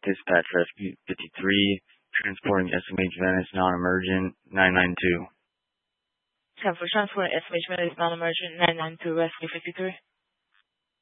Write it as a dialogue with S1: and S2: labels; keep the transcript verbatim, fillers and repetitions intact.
S1: Dispatch Rescue fifty-three, transporting S M H Venice non-emergent nine nine two.
S2: ten four, transporting S M H Venice non-emergent nine nine two, Rescue fifty-three.